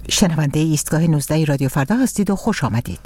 شنونده ایستگاه 19 رادیو فردا هستید و خوش آمدید.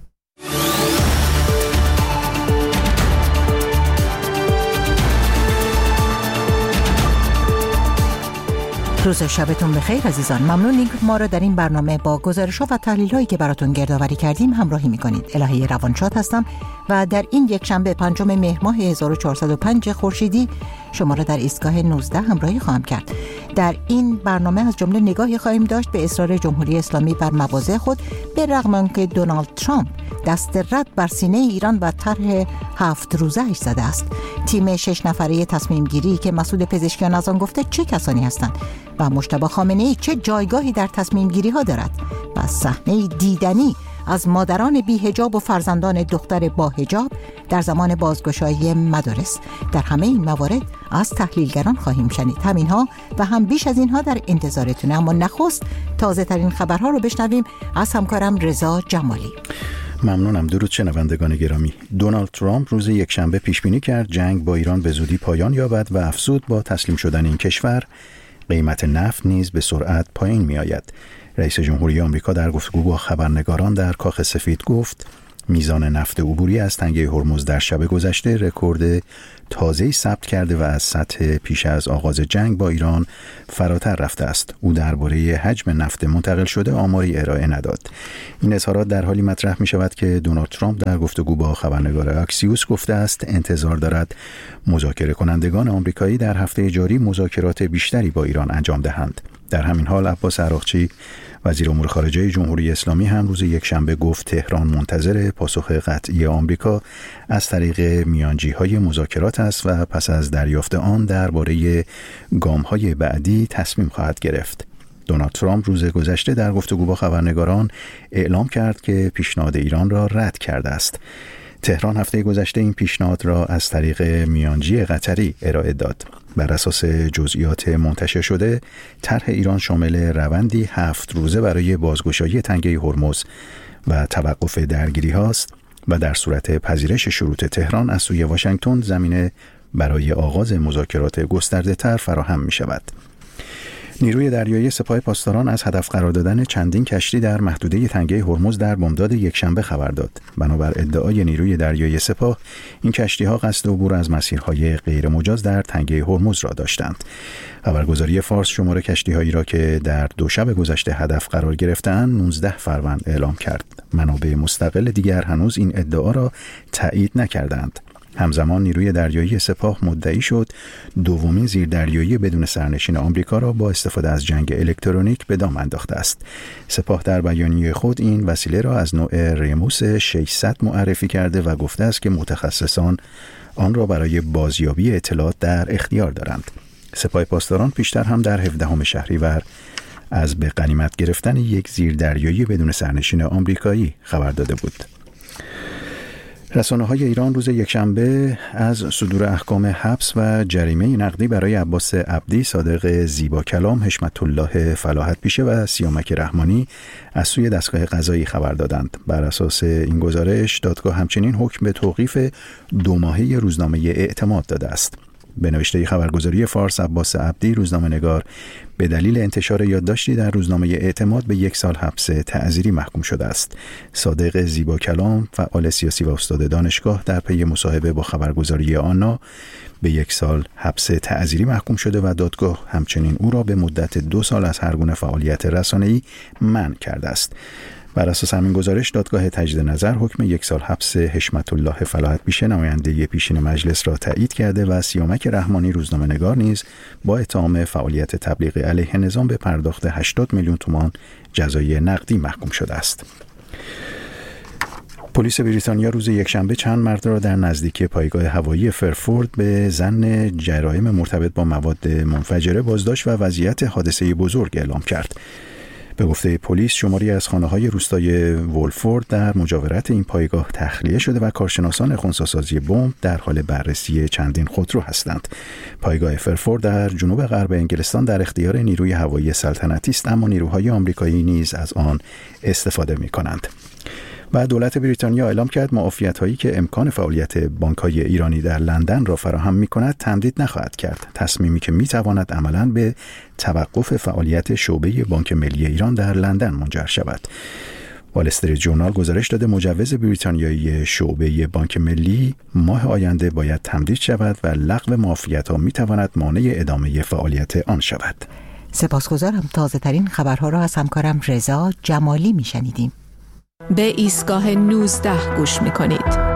روز شبتون بخیر عزیزان. ممنونیم که ما را در این برنامه با گزارش‌ها و تحلیل‌هایی که براتون گردآوری کردیم همراهی می‌کنید. الهی روانشاد هستم و در این یک شنبه 5 مهر ماه 1405 خورشیدی شما را در ایستگاه 19 همراهی خواهم کرد. در این برنامه از جمله نگاهی خواهیم داشت به اصرار جمهوری اسلامی بر مواضع خود به رغم آنکه دونالد ترامپ دست رد بر سینه ایران و طرح 7 روزه‌اش زده است. تیم 6 نفره تصمیم گیری که مسئول پزشکیان از آن گفته چه کسانی هستند و مجتبی خامنه‌ای چه جایگاهی در تصمیم گیری ها دارد و صحنه دیدنی از مادران بی حجاب و فرزندان دختر با حجاب در زمان بازگشایی مدارس. در همه این موارد از تحلیلگران خواهیم شنید. همینها و هم بیش از اینها در انتظارتونه، اما نخست تازه ترین خبرها رو بشنویم از همکارم رضا جمالی. ممنونم. درود شنوندگان گرامی. دونالد ترامپ روز یکشنبه پیش بینی کرد جنگ با ایران به زودی پایان یابد و افزود با تسلیم شدن این کشور قیمت نفت نیز به سرعت پایین می آید. رئیس جمهوری آمریکا در گفتگو با خبرنگاران در کاخ سفید گفت میزان نفت عبوری از تنگه هرمز در شب گذشته رکورد تازه‌ای ثبت کرده و از سطح پیش از آغاز جنگ با ایران فراتر رفته است. او درباره حجم نفت منتقل شده آماری ارائه نداد. این اظهارات در حالی مطرح می شود که دونالد ترامپ در گفتگو با خبرنگار اکسیوس گفته است انتظار دارد مذاکره کنندگان آمریکایی در هفته جاری مذاکرات بیشتری با ایران انجام دهند. در همین حال عباس عراقچی وزیر امور خارجه جمهوری اسلامی هم روز یکشنبه گفت تهران منتظر پاسخ قطعی آمریکا از طریق میانجی‌های مذاکرات است و پس از دریافت آن درباره گام‌های بعدی تصمیم خواهد گرفت. دونالد ترامپ روز گذشته در گفتگو با خبرنگاران اعلام کرد که پیشنهاد ایران را رد کرده است. تهران هفته گذشته این پیشنهاد را از طریق میانجی قطری ارائه داد. بر اساس جزئیات منتشر شده، طرح ایران شامل روندی 7 روزه برای بازگشایی تنگه هرمز و توقف درگیری هاست و در صورت پذیرش شروط تهران از سوی واشنگتن زمینه برای آغاز مذاکرات گسترده تر فراهم می شود. نیروی دریایی سپاه پاسداران از هدف قرار دادن چندین کشتی در محدوده تنگه هرمز در بامداد یکشنبه خبر داد. بنابر ادعای نیروی دریایی سپاه، این کشتی‌ها قصد عبور از مسیرهای غیر مجاز در تنگه هرمز را داشتند. خبرگزاری فارس شماره کشتی‌هایی را که در 2 شب گذشته هدف قرار گرفتند 19 فروند اعلام کرد. منابع مستقل دیگر هنوز این ادعا را تایید نکردند. همزمان نیروی دریایی سپاه مدعی شد دومین زیردریایی بدون سرنشین آمریکا را با استفاده از جنگ الکترونیک به دام انداخته است. سپاه در بیانیه خود این وسیله را از نوع ریموس 600 معرفی کرده و گفته است که متخصصان آن را برای بازیابی اطلاعات در اختیار دارند. سپاه پاسداران پیشتر هم در 17 شهریور از به غنیمت گرفتن یک زیردریایی بدون سرنشین آمریکایی خبر داده بود. رسانه‌های ایران روز یکشنبه از صدور احکام حبس و جریمه نقدی برای عباس عبدی، صادق زیباکلام، حشمت الله فلاحت پیشه و سیامک رحمانی از سوی دستگاه قضایی خبر دادند. بر اساس این گزارش دادگاه همچنین حکم به توقیف 2 ماهه روزنامه اعتماد داده است. به نوشته خبرگزاری فارس، عباس عبدی روزنامه‌نگار به دلیل انتشار یادداشتی در روزنامه اعتماد به 1 سال حبس تعزیری محکوم شده است. صادق زیباکلام، فعال سیاسی و استاد دانشگاه، در پی مصاحبه با خبرگزاری آنا به 1 سال حبس تعزیری محکوم شده و دادگاه همچنین او را به مدت 2 سال از هر گونه فعالیت رسانه‌ای منع کرده است. بر اساس همین گزارش دادگاه تجدید نظر حکم 1 سال حبس حشمت الله فلاحت پیشه، نماینده پیشین مجلس، را تایید کرده و سیامک رحمانی روزنامه‌نگار نیز با اتهام فعالیت تبلیغ علیه نظام به پرداخت 80 میلیون تومان جزای نقدی محکوم شده است. پلیس بریتانیا روز یکشنبه چند مرد را در نزدیکی پایگاه هوایی فرفورد به ظن جرایم مرتبط با مواد منفجره بازداشت و وضعیت حادثه بزرگ اعلام کرد. به گفته پلیس شماری از خانه‌های روستای وولفورد در مجاورت این پایگاه تخلیه شده و کارشناسان خنثی‌سازی بمب در حال بررسی چندین خودرو هستند. پایگاه فرفورد در جنوب غرب انگلستان در اختیار نیروی هوایی سلطنتی است، اما نیروهای آمریکایی نیز از آن استفاده می‌کنند. و دولت بریتانیا اعلام کرد معافیت‌هایی که امکان فعالیت بانک‌های ایرانی در لندن را فراهم می‌کند تمدید نخواهد کرد. تصمیمی که می‌تواند عملاً به توقف فعالیت شعبه بانک ملی ایران در لندن منجر شود. وال استریت ژورنال گزارش داده مجوز بریتانیایی شعبه بانک ملی ماه آینده باید تمدید شود و لغو معافیت‌ها می‌تواند مانع ادامه فعالیت آن شود. سپاسگزارم. تازه‌ترین خبرها را از همکارم رضا جمالی می‌شنیدیم. به ایستگاه 19 گوش می‌کنید.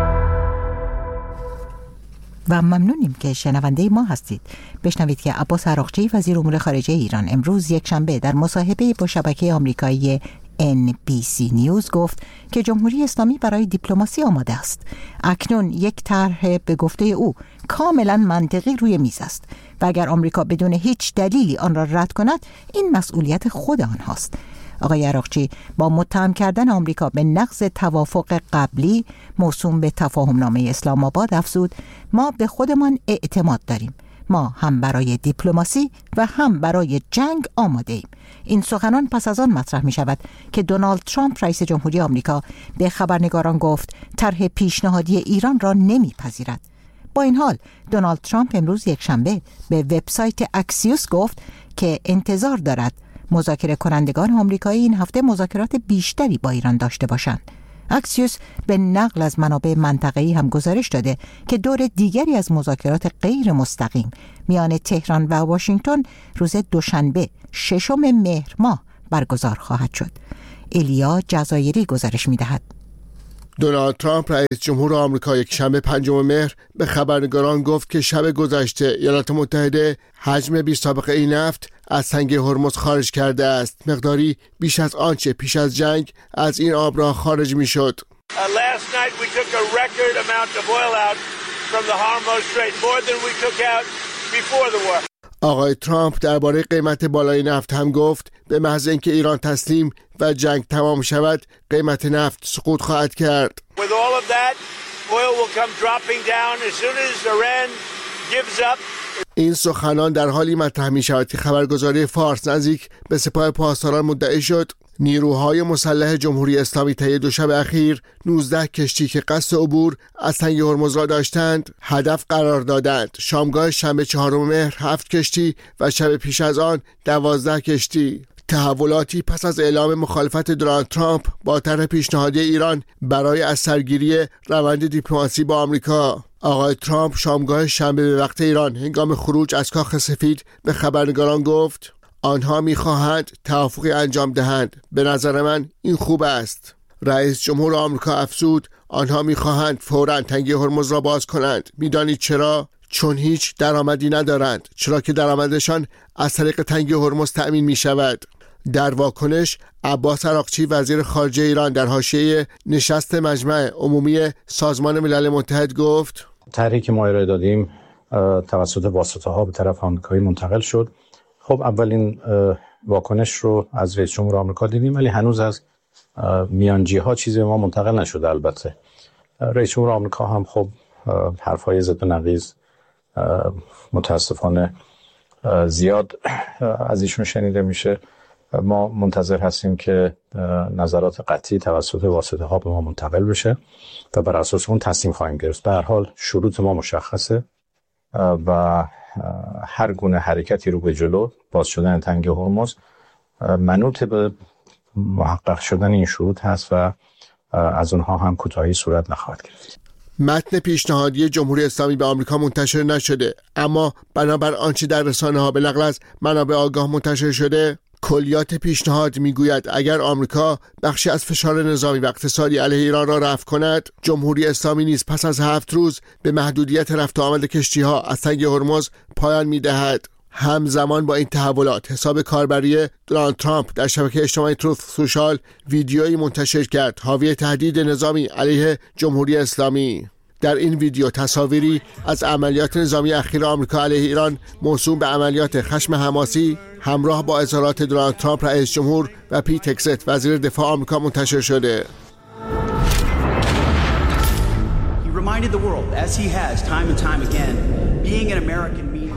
و ممنونیم که شنونده ما هستید. بشنوید که عباس عراقچی وزیر امور خارجه ایران امروز یکشنبه در مصاحبه با شبکه آمریکایی NBC نیوز گفت که جمهوری اسلامی برای دیپلماسی آماده است. اکنون یک طرح به گفته او کاملا منطقی روی میز است و اگر آمریکا بدون هیچ دلیلی آن را رد کند این مسئولیت خود آنهاست. آقای عراقچی با متهم کردن آمریکا به نقض توافق قبلی موسوم به تفاهمنامه اسلام آباد افزود ما به خودمان اعتماد داریم. ما هم برای دیپلماسی و هم برای جنگ آماده ایم. این سخنان پس از آن مطرح می شود که دونالد ترامپ رئیس جمهوری آمریکا به خبرنگاران گفت طرح پیشنهادی ایران را نمیپذیرد. با این حال دونالد ترامپ امروز یکشنبه به وبسایت اکسیوس گفت که انتظار دارد مذاکره کنندگان آمریکایی این هفته مذاکرات بیشتری با ایران داشته باشند. اکسیوس به نقل از منابع منطقه‌ای هم گزارش داده که دور دیگری از مذاکرات غیر مستقیم میان تهران و واشنگتن روز دوشنبه 6 مهر ماه برگزار خواهد شد. ایلیا جزایری گزارش می‌دهد. دونالد ترامپ رئیس جمهور آمریکا یکشنبه 5 مهر به خبرنگاران گفت که شب گذشته ایالات متحده حجم بی‌سابقه نفت از تنگه هرمز خارج کرده است. مقداری بیش از آنچه پیش از جنگ از این آبراه خارج می‌شد. Last night we took a record amount of oil out from the Hormuz Strait, more than we took out before the war. آقای ترامپ درباره قیمت بالای نفت هم گفت به محض اینکه ایران تسلیم و جنگ تمام شود قیمت نفت سقوط خواهد کرد. With all of that, oil will come dropping down as soon as Iran gives up. این سخنان در حالی مطرح می شود که خبرگزاری فارس نزدیک به سپاه پاسداران مدعی شد نیروهای مسلح جمهوری اسلامی طی دو شب اخیر 19 کشتی که قصد عبور از تنگه هرمز را داشتند هدف قرار دادند. شامگاه شنبه 4 مهر 7 کشتی و شب پیش از آن 12 کشتی. تحولاتی پس از اعلام مخالفت دونالد ترامپ با طرح پیشنهادی ایران برای از سرگیری روند دیپلماسی با آمریکا. آقای ترامپ شامگاه شنبه به وقت ایران هنگام خروج از کاخ سفید به خبرنگاران گفت آنها می‌خواهند توافقی انجام دهند. به نظر من این خوب است. رئیس جمهور آمریکا افزود آنها می‌خواهند فوراً تنگه هرمز را باز کنند. می‌دانید چرا؟ چون هیچ درآمدی ندارند. چرا که درآمدشان از طریق تنگه هرمز تأمین می‌شود. در واکنش عباس عراقچی وزیر خارجه ایران در حاشیه نشست مجمع عمومی سازمان ملل متحد گفت طرحی که ما ارائه دادیم توسط واسطه‌ها به طرف آمریکایی منتقل شد. خب اولین واکنش رو از رئیس جمهور آمریکا دیدیم ولی هنوز از میانجی‌ها چیزی به ما منتقل نشده. البته رئیس جمهور آمریکا هم خب حرف‌های ضد و نقیض متاسفانه زیاد از ایشون شنیده میشه. ما منتظر هستیم که نظرات قطعی توسط واسطه‌ها به ما منتقل بشه و بر اساس اون تصمیم خواهیم گرفت. به هر حال شروط ما مشخصه و هر گونه حرکتی رو به جلو باز شدن تنگه هرمز منوط به محقق شدن این شروط هست و از اونها هم کوتاهی صورت نخواهد گرفت. متن پیشنهادی جمهوری اسلامی به آمریکا منتشر نشده، اما بنابر آنچه در رسانه‌ها به نقل از منابع آگاه منتشر شده کلیات پیشنهاد میگوید اگر آمریکا بخشی از فشار نظامی و اقتصادی علیه ایران را رفع کند جمهوری اسلامی نیز پس از 7 روز به محدودیت رفت و آمد کشتی‌ها از تنگه هرمز پایان می‌دهد. همزمان با این تحولات حساب کاربری دونالد ترامپ در شبکه اجتماعی تروث سوشال ویدیویی منتشر کرد حاوی تهدید نظامی علیه جمهوری اسلامی. در این ویدیو تصاویری از عملیات نظامی اخیر آمریکا علیه ایران موسوم به عملیات خشم حماسی همراه با اظهارات دونالد ترامپ رئیس جمهور و پیت هگست وزیر دفاع آمریکا منتشر شده.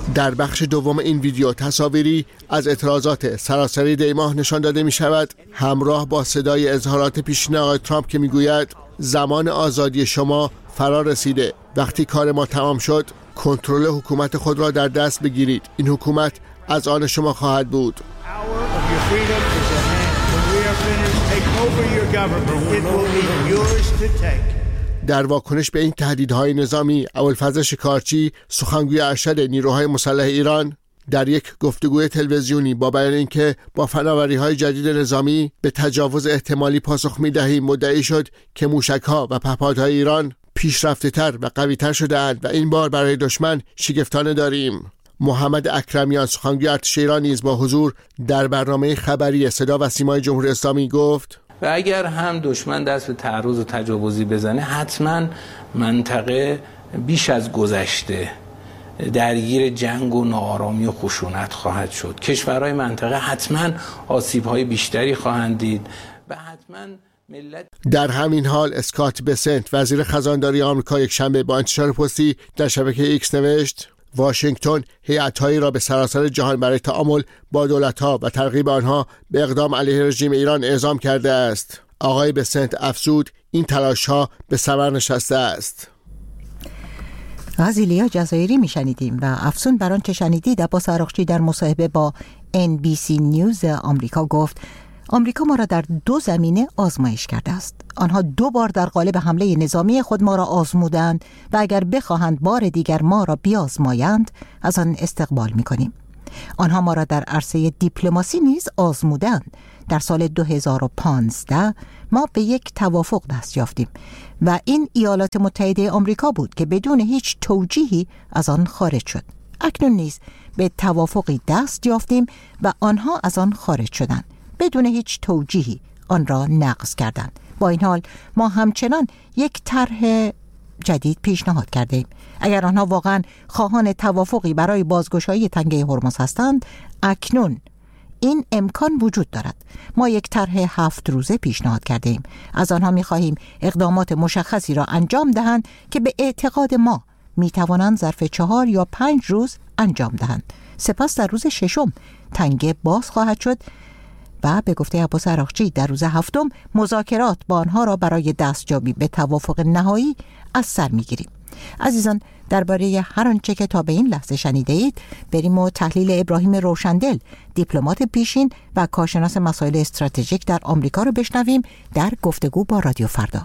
در بخش دوم این ویدیو تصاویری از اعتراضات سراسری دیماه نشان داده می شود، همراه با صدای اظهارات پیشین آقای ترامپ که می گوید زمان آزادی شما فرا رسیده. وقتی کار ما تمام شد کنترل حکومت خود را در دست بگیرید. این حکومت از آن شما خواهد بود. در واکنش به این تهدیدهای نظامی، ابوالفضل شکارچی سخنگوی ارشد نیروهای مسلح ایران در یک گفتگوی تلویزیونی با بیان اینکه با فناوری‌های جدید نظامی به تجاوز احتمالی پاسخ می‌دهیم مدعی شد که موشک‌ها و پهپادهای ایران پیشرفته‌تر و قوی‌تر شده‌اند و این بار برای دشمن شگفتانه داریم. محمد اکرمیان سخنگوی ارتش ایران نیز با حضور در برنامه خبری صدا و سیمای جمهوری اسلامی گفت و اگر هم دشمن دست به تعرض و تجاوزی بزنه حتما منطقه بیش از گذشته درگیر جنگ و ناآرامی و خشونت خواهد شد. کشورهای منطقه حتما آسیب‌های بیشتری خواهند دید و حتما ملت. در همین حال اسکات بسنت وزیر خزانداری آمریکا یک شنبه با انتشار پستی در شبکه ایکس نوشت واشنگتن هیئت‌هایی را به سراسر جهان برای تعامل با دولت‌ها و ترغیب آنها به اقدام علیه رژیم ایران اعزام کرده است. آقای بسنت افزود این تلاش‌ها به ثمر نشسته است. غازیلیا جزایری میشنیدیم و افزون بر آنچه شنیدید. عباس عراقچی در مصاحبه با NBC نیوز آمریکا گفت آمریکا ما را در 2 زمینه آزمایش کرده است. آنها 2 بار در قالب حمله نظامی خود ما را آزمودند و اگر بخواهند بار دیگر ما را بیازمایند از آن استقبال می‌کنیم. آنها ما را در عرصه دیپلماسی نیز آزمودند. در سال 2015 ما به یک توافق دست یافتیم و این ایالات متحده آمریکا بود که بدون هیچ توجیهی از آن خارج شد. اکنون نیز به توافقی دست یافتیم و آنها از آن خارج شدند. بدون هیچ توجیهی آن را نقض کردند. با این حال ما همچنان یک طرح جدید پیشنهاد کرده ایم. اگر آنها واقعا خواهان توافقی برای بازگشایی تنگه هرمز هستند، اکنون این امکان وجود دارد. ما یک طرح 7 روزه پیشنهاد کرده ایم. از آنها می خواهیم اقدامات مشخصی را انجام دهند که به اعتقاد ما می توانند ظرف 4 یا 5 روز انجام دهند. سپس در روز 6 تنگه باز خواهد شد و به گفته عباس عراقچی در روز 7 مذاکرات با آنها را برای دستیابی به توافق نهایی از سر می‌گیریم. عزیزان، درباره هر آنچه که تا به این لحظه شنیده اید بریم و تحلیل ابراهیم روشندل، دیپلمات پیشین و کارشناس مسائل استراتژیک در آمریکا رو بشنویم در گفتگو با رادیو فردا.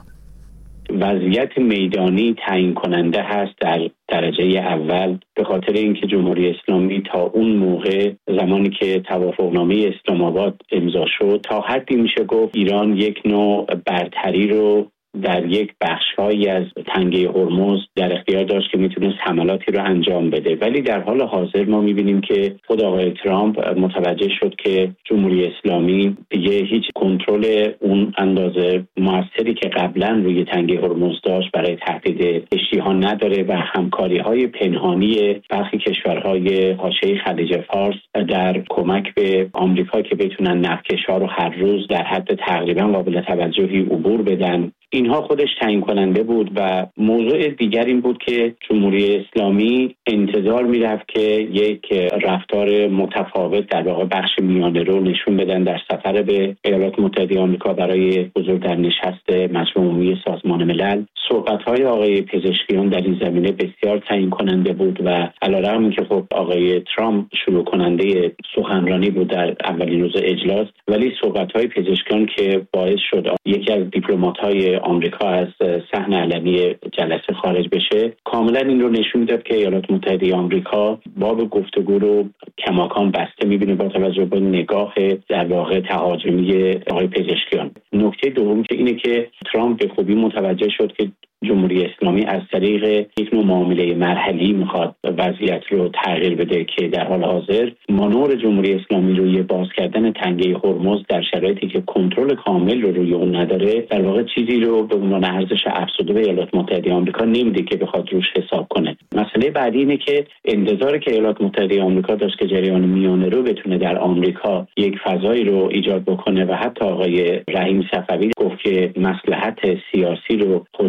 وضعیت میدانی تعیین کننده هست در درجه اول، به خاطر اینکه جمهوری اسلامی تا اون موقع زمانی که توافقنامه اسلام آباد امضا شد تا حدی میشه گفت ایران یک نوع برتری رو در یک بخش‌هایی از تنگه هرمز در اختیار داشت که میتونست حملاتی رو انجام بده. ولی در حال حاضر ما میبینیم که خود آقای ترامپ متوجه شد که جمهوری اسلامی دیگه هیچ کنترل اون اندازه موثری که قبلا روی تنگه هرمز داشت برای تهدید کشتی‌ها نداره و همکاری‌های پنهانی برخی کشورهای حاشیه خلیج فارس در کمک به آمریکا که بتونن نفتکش‌ها رو هر روز در حد تقریبا قابل توجهی عبور بدن، اینها خودش تعیین کننده بود. و موضوع دیگر این بود که جمهوری اسلامی انتظار میرفت که یک رفتار متفاوت در واقع بخش میانه رو نشون بدن در سفر به ایالات متحده آمریکا برای حضور در نشست مجمع عمومی سازمان ملل. صحبت‌های آقای پزشکیان در این زمینه بسیار تعیین کننده بود و علیرغم اینکه خب آقای ترامپ شروع کننده سخنرانی بود در اولین روز اجلاس، ولی صحبت‌های پزشکیان که باعث شد یکی از دیپلمات‌های آمریکا از صحن علنی جلسه خارج بشه، کاملا این رو نشون میداد که ایالات متحده آمریکا باب گفتگو رو کماکان بسته می‌بینه با توجه به نگاه در واقع تهاجمی آقای پزشکیان. نکته دوم که اینه که ترامپ به خوبی متوجه شد که جمهوری اسلامی از طریق یک نوع معامله مرحلی میخواد وضعیت رو تغییر بده که در حال حاضر مانور جمهوری اسلامی روی باز کردن تنگه هرمز در شرایطی که کنترل کامل رو روی اون نداره در واقع چیزی رو به عنوان ارزش افزوده به ایالات متحده آمریکا نمیده که بخواد روش حساب کنه. مسئله بعدی اینه که انتظاری که ایالات متحده آمریکا داشت که جریان میانه رو بتونه در آمریکا یک فضایی رو ایجاد بکنه و حتی آقای رحیم صفوی گفت که مصلحت سیاسی رو خود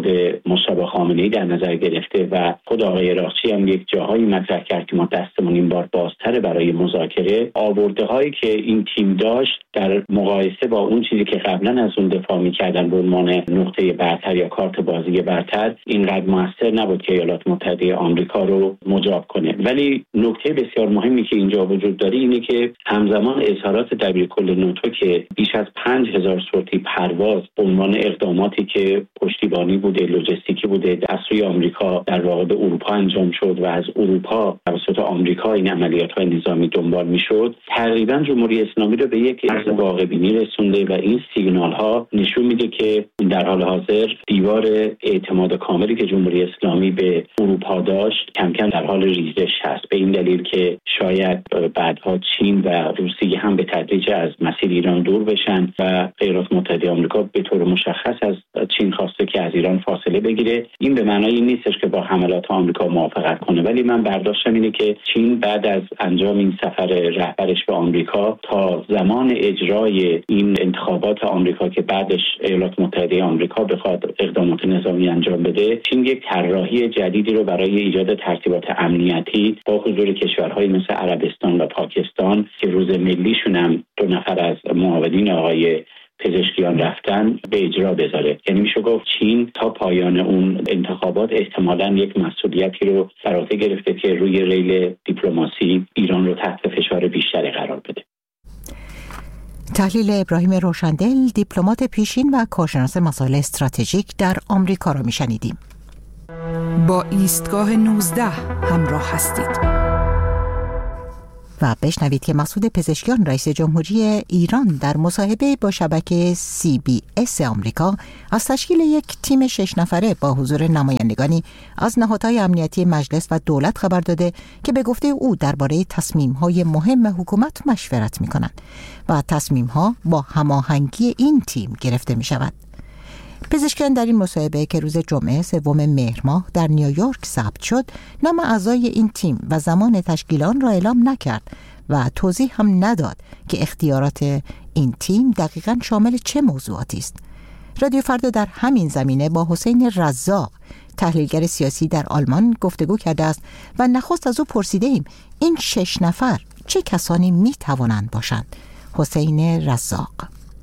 مجتبی خامنه‌ای در نظر گرفته و خود آقای راقچی هم یک جاهایی مطرح کرد که ما دستمون این بار بازتره برای مذاکره. آورده‌هایی که این تیم داشت در مقایسه با اون چیزی که قبلا از اون دفاع می‌کردن به عنوان نقطه برتر یا کارت بازی برتر اینقدر موثر نبود که ایالات متحده آمریکا رو مجاب کنه. ولی نکته بسیار مهمی که اینجا وجود داره اینه که همزمان اظهارات دبیرکل ناتو که بیش از 5000 سورتی پرواز به عنوان اقداماتی که پشتیبانی بوده، لوجستیکی بوده، از سوی آمریکا در واقع به اروپا انجام شد و از اروپا توسط آمریکا این عملیات‌های نظامی دنبال می‌شد، تقریباً جمهوری اسلامی رو به یک عرض واقع‌بینی رسونده و این سیگنال‌ها نشون میده که در حال حاضر دیوار اعتماد کاملی که جمهوری اسلامی به اروپا داشت کم کم در حال ریزش هست، به این دلیل که شاید بعدها چین و روسیه هم به تدریج از مسیر ایران دور بشن و ایالات متحده آمریکا به طور مشخص از چین خواسته که از ایران فاصله بگیره. این به معنای این نیستش که با حملات آمریکا موافقت کنه، ولی من برداشتم اینه که چین بعد از انجام این سفر رهبرش به آمریکا تا زمان اجرای این انتخابات آمریکا که بعدش ایالات متحده آمریکا بخواد اقدامات نظامی انجام بده، چین یک طراحی جدیدی رو برای ایجاد ترتیبات امنیتی با حضور کشورهای مثل عربستان و پاکستان که روز ملیشون هم 2 نفر از معاونین آقای پزشکیان رفتن به اجرا بذاره. یعنی میشه گفت چین تا پایان اون انتخابات احتمالاً یک مسئولیتی رو بر عهده گرفته که روی ریل دیپلماسی ایران رو تحت فشار بیشتری قرار بده. تحلیل ابراهیم روشندل، دیپلمات پیشین و کارشناس مسائل استراتژیک در آمریکا را میشنیدیم. با ایستگاه 19 همراه هستید. و بشنوید که مسعود پزشکیان رئیس جمهوری ایران در مصاحبه با شبکه CBS آمریکا از تشکیل یک تیم 6 نفره با حضور نمایندگانی از نهادهای امنیتی مجلس و دولت خبر داده که به گفته او درباره تصمیم‌های مهم حکومت مشورت می‌کنند و تصمیم‌ها با هماهنگی این تیم گرفته می‌شود. پزشکیان در این مصاحبه که روز جمعه 3 مهر ماه در نیویورک ثبت شد، نام اعضای این تیم و زمان تشکیل آن را اعلام نکرد و توضیح هم نداد که اختیارات این تیم دقیقاً شامل چه موضوعاتی است. رادیو فردا در همین زمینه با حسین رزاق، تحلیلگر سیاسی در آلمان گفتگو کرده است و نخست از او پرسیده ایم این 6 نفر چه کسانی می توانند باشند. حسین رزاق: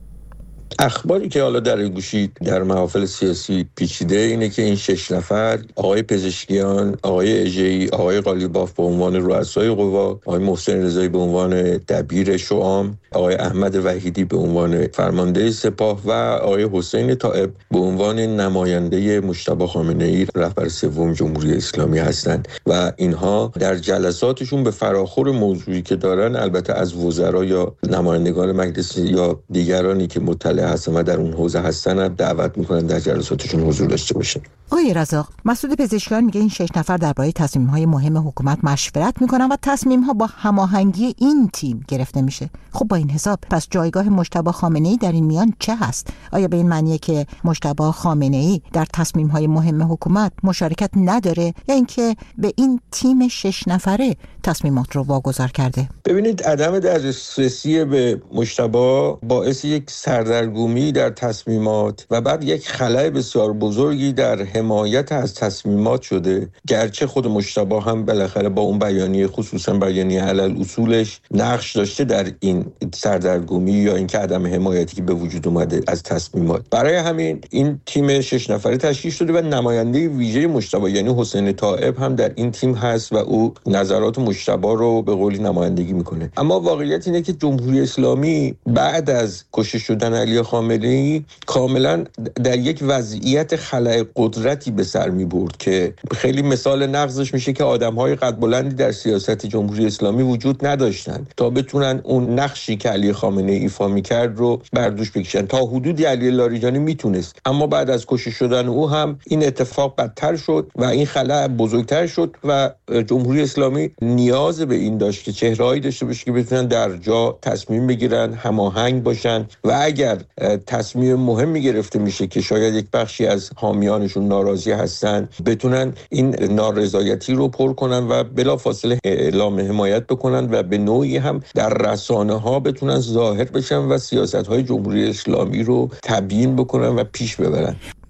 اخباری که حالا در گوشی در محافل سیاسی پیچیده اینه که این 6 نفر، آقای پزشکیان، آقای اژه‌ای، آقای قالیباف به عنوان رؤسای قوا، آقای محسن رضایی به عنوان دبیر شعام، آقای احمد وحیدی به عنوان فرمانده سپاه و آقای حسین طائب به عنوان نماینده مجتبی خامنه‌ای رهبر 3 جمهوری اسلامی هستند و اینها در جلساتشون به فراخور موضوعی که دارن البته از وزرا یا نمایندگان مجلس یا دیگرانی که مطلع هستن و در اون حوزه هستن دعوت میکنن در جلساتشون حضور داشته باشن. آقای رزاق، مسعود پزشکیان میگه این 6 نفر درباره تصمیم‌های مهم حکومت مشورت میکنن و تصمیم‌ها با هماهنگی این تیم گرفته میشه. خب با این حساب پس جایگاه مجتبی خامنه‌ای در این میان چه هست؟ آیا به این معنیه که مجتبی خامنه‌ای در تصمیم‌های مهم حکومت مشارکت نداره یا اینکه به این تیم 6 نفره تصمیمات رو واگذار کرده؟ ببینید، عدم دسترسی به مجتبی باعث یک سردرگمی در تصمیمات و بعد یک خلأ بسیار بزرگی در حمایت از تصمیمات شده، گرچه خود مجتبی هم بالاخره با اون بیانیه، خصوصا بیانیه علل اصولش، نقش داشته در این سردرگمی یا اینکه عدم حمایتی که به وجود اومده از تصمیمات. برای همین این تیم 6 نفره تشکیل شده و نماینده ویژه مجتبی یعنی حسین طائب هم در این تیم هست و او نظرات مجتبی رو به قولی نمایندگی میکنه. اما واقعیت اینه که جمهوری اسلامی بعد از کشته شدن علی خامنه‌ای کاملا در یک وضعیت خلأ قدرتی به سر میبرد که خیلی مثال نقضش میشه که آدم‌های قد بلندی در سیاست جمهوری اسلامی وجود نداشتند تا بتونن اون نقشی که علی خامنه‌ای ایفا میکرد رو بر دوش بکشن. تا حدودی علی لاریجانی میتونست، اما بعد از کشته شدن او هم این اتفاق بدتر شد و این خلأ بزرگتر شد و جمهوری اسلامی نیاز به این داشت که چهره‌ای داشته باشه که بتونن در جا تصمیم بگیرن، هماهنگ باشن و اگر تصمیم مهمی گرفته میشه که شاید یک بخشی از حامیانشون ناراضی هستن، بتونن این نارضایتی رو پر کنن و بلافاصله اعلام حمایت بکنن و به نوعی هم در رسانه‌ها بتونن ظاهر بشن و سیاست‌های جمهوری اسلامی رو تبیین بکنن و پیش ببرن.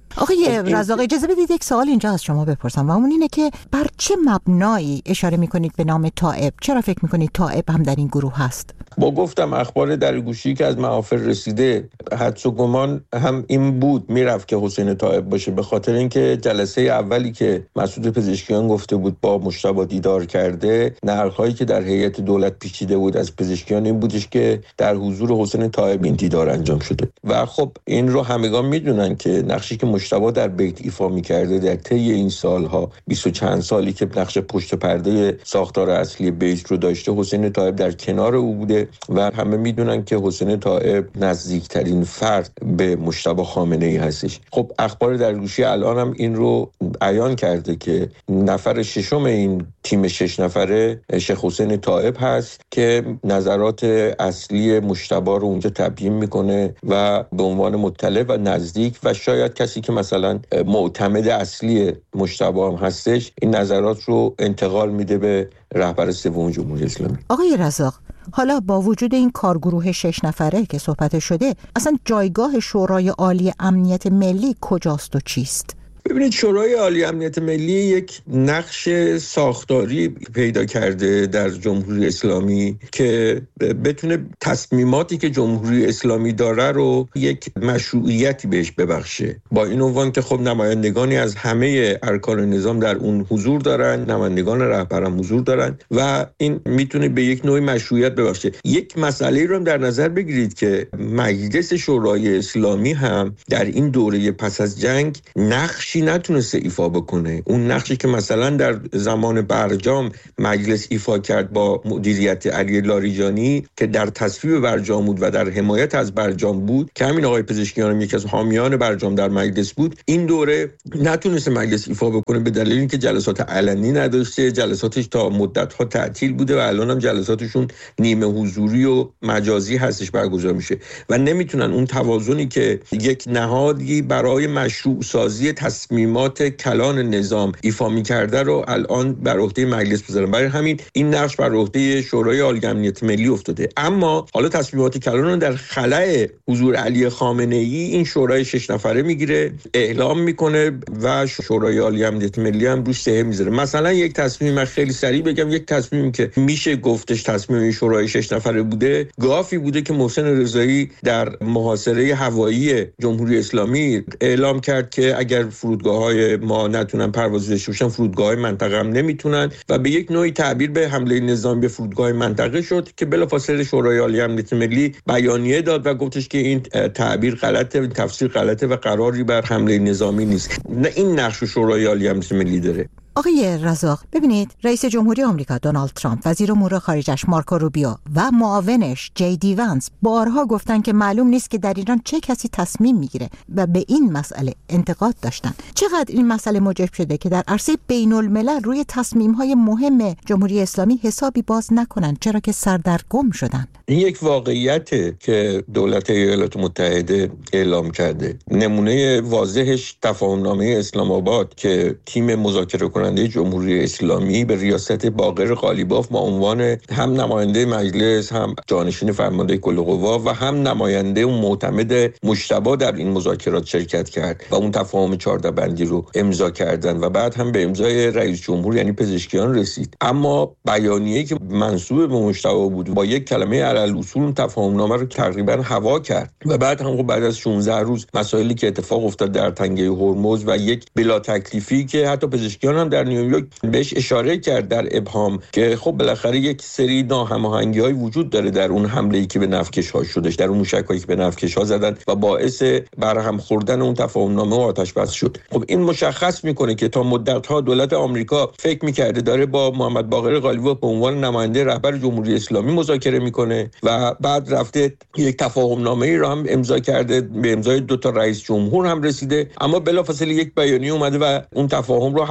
آقای رزاق اجازه بدید یک سوال اینجا از شما بپرسم و اون اینه که بر چه مبنایی اشاره میکنید به نام تائب؟ چرا فکر میکنید تائب هم در این گروه هست؟ با گفتم اخبار درگوشی که از محافل رسیده، حدس و گمان هم این بود میرفت که حسین تائب باشه، به خاطر اینکه جلسه اولی که مسعود پزشکیان گفته بود با مجتبی دیدار کرده، نقل‌هایی که در هیئت دولت پیچیده بود از پزشکیان این بودش که در حضور حسین تائب این دیدار انجام شده و خب این رو همگان میدونن که نقشی که مجتبی در بیت ایفا می‌کرده در طی این سالها 20 و چند سالی که نقش پشت پرده ساختار اصلی بیت رو داشته، حسین تائب در کنار او بوده و همه میدونن که حسین تائب نزدیکترین فرد به مجتبی خامنه‌ای هستش. خب اخبار درگوشی الان هم این رو عیان کرده که نفر ششم این تیم 6 نفره شیخ حسین تائب هست که نظرات اصلی مجتبی رو اونجا تبیین میکنه و به عنوان مطلع و نزدیک و شاید کسی که مثلا معتمد اصلی مجتبی هم هستش این نظرات رو انتقال میده به رهبر سوم جمهوری اسلامی. آقای رزاق، حالا با وجود این کارگروه 6 نفره که صحبت شده، اصلا جایگاه شورای عالی امنیت ملی کجاست و چیست؟ ببینید، شورای عالی امنیت ملی یک نقش ساختاری پیدا کرده در جمهوری اسلامی که بتونه تصمیماتی که جمهوری اسلامی داره رو یک مشروعیتی بهش ببخشه، با این عنوان که خب نمایندگانی از همه ارکان نظام در اون حضور دارن، نمایندگان رهبران حضور دارن و این میتونه به یک نوع مشروعیت ببخشه. یک مسئله رو هم در نظر بگیرید که مجلس شورای اسلامی هم در این دوره پس از جنگ نقشی نتونسته ایفا بکنه. اون نقشی که مثلا در زمان برجام مجلس ایفا کرد با مدیریت علی لاریجانی که در تصویب برجام بود و در حمایت از برجام بود که همین آقای پزشکیان هم یکی از حامیان برجام در مجلس بود، این دوره نتونسته مجلس ایفا بکنه به دلیل اینکه جلسات علنی نداشته، جلساتش تا مدت‌ها تعطیل بوده و الان هم جلساتشون نیمه حضوری و مجازی هستش برگزار میشه و نمیتونن اون توازنی که یک نهادی برای مشروع سازی تصمیمات کلان نظام ایفا می‌کرده رو الان بر عهده مجلس بذارن. برای همین این نقش بر عهده شورای عالی امنیت ملی افتاده. اما حالا تصمیمات کلان رو در خلأ حضور علی خامنه‌ای این شورای 6 نفره میگیره، اعلام میکنه و شورای عالی امنیت ملی هم روش سهم میذاره. مثلا یک تصمیم خیلی سریع بگم، یک تصمیمی که میشه گفتش تصمیم شورای 6 نفره بوده، گافی بوده که محسن رضایی در محاصره هوایی جمهوری اسلامی اعلام کرد که اگر فرودگاه‌های ما نتونن پرواز داشته باشن، فرودگاه‌های منطقه هم نمیتونن و به یک نوعی تعبیر به حمله نظامی به فرودگاه منطقه شد که بلافاصله شورای عالی امنیت ملی بیانیه داد و گفتش که این تعبیر غلطه، این تفسیر غلطه و قراری بر حمله نظامی نیست. نه، این نقش شورای عالی امنیت ملی داره. آقای رزاق، ببینید، رئیس جمهوری آمریکا دونالد ترامپ، وزیر امور خارجش مارکو روبیو و معاونش جی دی ونس بارها گفتن که معلوم نیست که در ایران چه کسی تصمیم میگیره و به این مسئله انتقاد داشتن. چقدر این مسئله موجب شده که در عرصه بین الملل روی تصمیم‌های مهم جمهوری اسلامی حسابی باز نکنن، چرا که سردرگم شدن. این یک واقعیته که دولت ایالات متحده اعلام کرده. نمونه واضحش تفاهمنامه اسلام آباد که تیم مذاکره کننده جمهوری اسلامی به ریاست باقر قالیباف با عنوان هم نماینده مجلس، هم جانشین فرمانده کل قوا و هم نماینده و معتمد مجتبی در این مذاکرات شرکت کرد و اون تفاهم 14 بندی رو امضا کردن و بعد هم به امضای رئیس جمهور یعنی پزشکیان رسید. اما بیانیه‌ای که منسوب به مجتبی بود با یک کلمه علالوصول تفاهمنامه رو تقریبا هوا کرد و بعد هم بعد از 16 روز مسائلی که اتفاق افتاد در تنگه هرمز و یک بلا تکلیفی که حتی پزشکیان هم در نیویورک بهش اشاره کرد در ابهام که خب بالاخره یک سری ناهماهنگی‌های وجود داره در اون حمله‌ای که به نفتکش‌ها شدش، در اون موشک‌هایی که به نفتکش‌ها زدن و باعث برهم خوردن اون تفاهمنامه و آتش بس شد. خب این مشخص میکنه که تا مدت‌ها دولت آمریکا فکر می‌کرده داره با محمد باقر قالیباف به عنوان نماینده رهبر جمهوری اسلامی مذاکره میکنه و بعد رفته یک تفاهمنامه‌ای رو هم امضا کرده، به امضای 2 تا رئیس جمهور هم رسیده، اما بلافاصله یک بیانیه اومده و اون تفاهم رو هوا کرده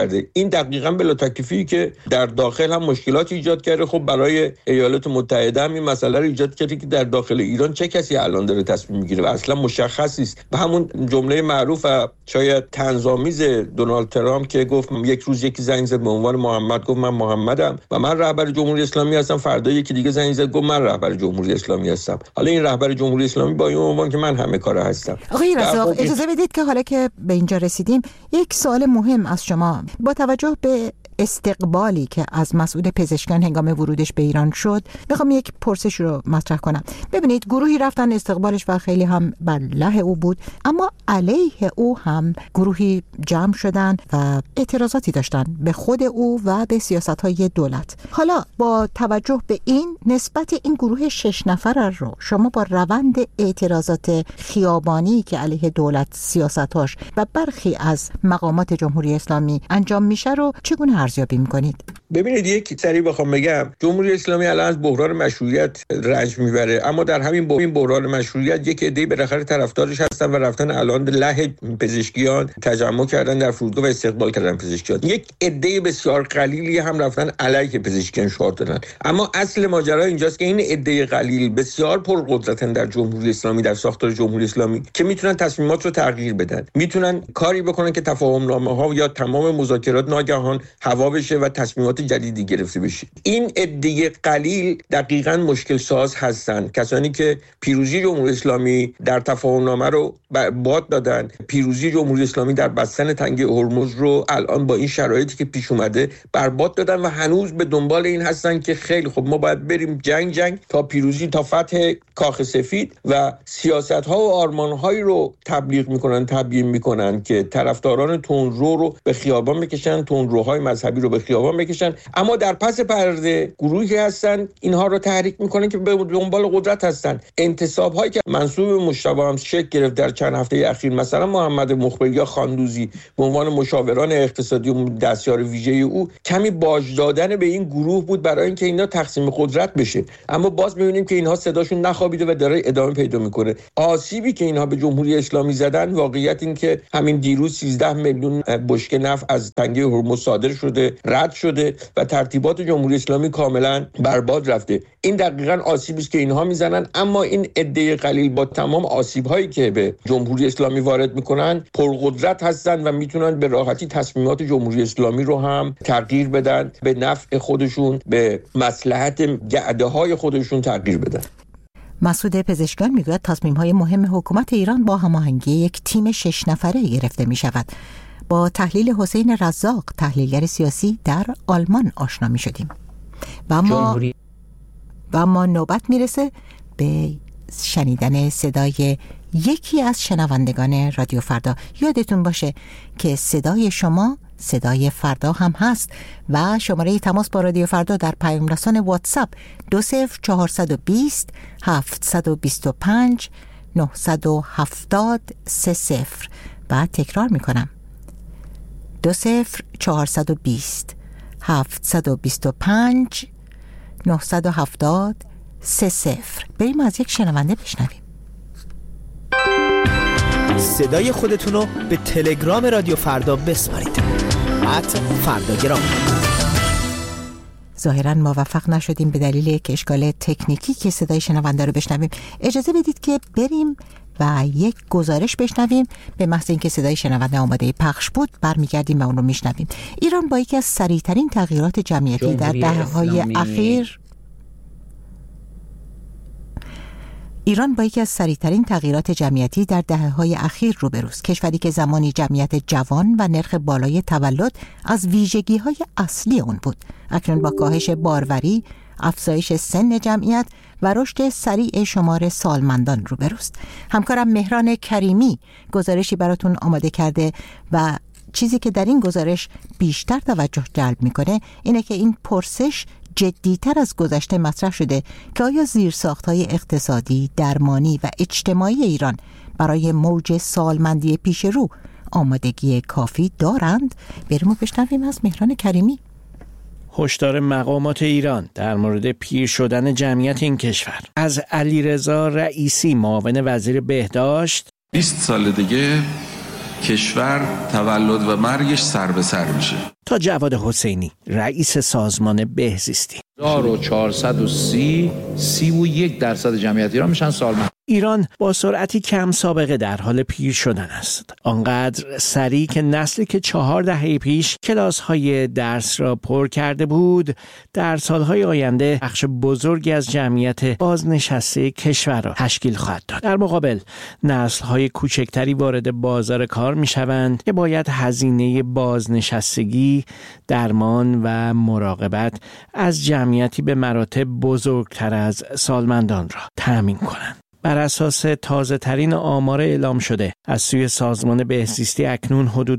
کرده. این دقیقاً بلا تکلیفی که در داخل هم مشکلات ایجاد کرده. خب برای ایالات متحده هم این مسئله رو ایجاد کرده که در داخل ایران چه کسی الان داره تصمیم میگیره و اصلا مشخص نیست. و همون جمله معروف و شاید طنزآمیز دونالد ترامپ که گفت یک روز یکی زنگ زد به عنوان محمد، گفت من محمدم و من رهبر جمهوری اسلامی هستم. فردا یکی دیگه زنگ زد گفت من رهبر جمهوری اسلامی هستم. حالا این رهبر جمهوری اسلامی با این عنوان که من همه کاره هستم. آقای رزاق اجازه بدید که حالا که به اینجا رسیدیم یک سوال مهم از شما با توجه به استقبالی که از مسئول پزشکان هنگام ورودش به ایران شد میخوام یک پرسش رو مطرح کنم. ببینید گروهی رفتن استقبالش و خیلی هم بله او بود، اما علیه او هم گروهی جمع شدن و اعتراضاتی داشتن به خود او و به سیاست‌های دولت. حالا با توجه به این نسبت این گروه 6 نفر رو شما با روند اعتراضات خیابانی که علیه دولت سیاستاش و برخی از مقامات جمهوری اسلامی انجام میشه رو چگونه ارزیابی میکنید؟ ببینید یک سری بخوام بگم جمهوری اسلامی الان از بحران مشروعیت رنج میبره، اما در همین بحران مشروعیت یک عده‌ای بالاخره طرفدارش هستن و رفتن الان له پزشکیان تجمع کردن در فرودگاه و استقبال کردن پزشکیان. یک عده بسیار قلیلی هم رفتن علیه پزشکیان شعار دادن. اما اصل ماجرا اینجاست که این عده قلیل بسیار پرقدرتن در جمهوری اسلامی، در ساختار جمهوری اسلامی که میتونن تصمیمات رو تغییر بدن، میتونن کاری بکنن که تفاهم‌نامه‌ها یا تمام مذاکرات ناگهان هوا بشه و تصمیمات جدیدی گرفته بشه. این عده قلیل دقیقاً مشکل ساز هستن، کسانی که پیروزی جمهوری اسلامی در تفاهم‌نامه رو باد دادن، پیروزی جمهوری اسلامی در بستن تنگه هرمز رو الان با این شرایطی که پیش اومده برباد دادن و هنوز به دنبال این هستن که خیلی خب ما باید بریم جنگ تا پیروزی، تا فتح کاخ سفید و سیاست‌ها و آرمان‌هایی رو تبیین میکنن که طرفداران تندرو رو به خیابان بکشن، تندروهای مذهبی رو به خیابان بکشن. اما در پس پرده گروهی هستن اینها رو تحریک میکنن که به دنبال قدرت هستن. انتصاب‌هایی که منسوب مجتبی هم شکل گرفت در چند هفته اخیر، مثلا محمد مخبری یا خاندوزی به عنوان مشاوران اقتصادی و دستیار ویژه او، کمی باج دادن به این گروه بود برای اینکه اینا تقسیم قدرت بشه. اما باز می‌بینیم که اینها صداشون نخوابیده و داره ادامه پیدا میکنه. آسیبی که اینها به جمهوری اسلامی زدن، واقعیت این که همین دیروز 13 میلیون بشکه نفت از تنگه هرمز صادر شده، رد شده و ترتیبات جمهوری اسلامی کاملا برباد رفته. این دقیقاً آسیبی است که اینها میزنن. اما این عده قلیل با تمام آسیب‌هایی که به جمهوری اسلامی وارد میکنن پرقدرت هستن و میتونن به راحتی تصمیمات جمهوری اسلامی رو هم تغییر بدن، به نفع خودشون، به مصلحت گعده‌های خودشون تغییر بدن. مسعود پزشکان میگوید تصمیم‌های مهم حکومت ایران با هماهنگی یک تیم 6 نفره گرفته میشود. با تحلیل حسین رزاق، تحلیلگر سیاسی در آلمان آشنا میشدیم و ما نوبت میرسه به شنیدن صدای یکی از شنوندگان رادیو فردا. یادتون باشه که صدای شما صدای فردا هم هست و شماره تماس با رادیو فردا در پیام رسان واتساپ 20420 725 970 30. بعد تکرار میکنم 20420 725 970 30. بریم از یک شنونده بشنویم. صدای خودتون رو به تلگرام رادیو فردا بسپارید. @فرداگرام. ظاهراً موفق نشدیم به دلیل یک اشکال تکنیکی که صدای شنونده رو بشنویم. اجازه بدید که بریم و یک گزارش بشنویم. به محض اینکه صدای شنونده آماده پخش بود برمیگردیم و اون رو میشنویم. ایران با یکی از سریعترین تغییرات جمعیتی در دهه‌های اخیر در دهه‌های اخیر روبروست. کشوری که زمانی جمعیت جوان و نرخ بالای تولد از ویژگی‌های اصلی اون بود، اکنون با کاهش باروری، افزایش سن جمعیت و رشد سریع شمار سالمندان روبروست. همکارم مهران کریمی گزارشی براتون آماده کرده و چیزی که در این گزارش بیشتر توجه جلب میکنه اینه که این پرسش جدی‌تر از گذشته مطرح شده که آیا زیرساخت‌های اقتصادی، درمانی و اجتماعی ایران برای موج سالمندی پیش رو آمادگی کافی دارند؟ بریم و بشنویم از مهران کریمی. هشدار مقامات ایران در مورد پیر شدن جمعیت این کشور از علیرضا رئیسی، معاون وزیر بهداشت. 20 سال دیگه کشور تولد و مرگش سر به سر میشه. تا جواد حسینی، رئیس سازمان بهزیستی. 1430 جمعیت ایران میشن سالمند. ایران با سرعتی کم سابقه در حال پیر شدن است. آنقدر سریع که نسلی که 4 دهه پیش کلاس‌های درس را پر کرده بود، در سالهای آینده بخش بزرگی از جمعیت بازنشسته کشور را تشکیل خواهد داد. در مقابل نسل‌های کوچکتری وارد بازار کار می‌شوند که باید هزینه بازنشستگی، درمان و مراقبت از جمعیتی به مراتب بزرگتر از سالمندان را تأمین کنند. بر اساس تازه ترین آمار اعلام شده از سوی سازمان بهزیستی اکنون حدود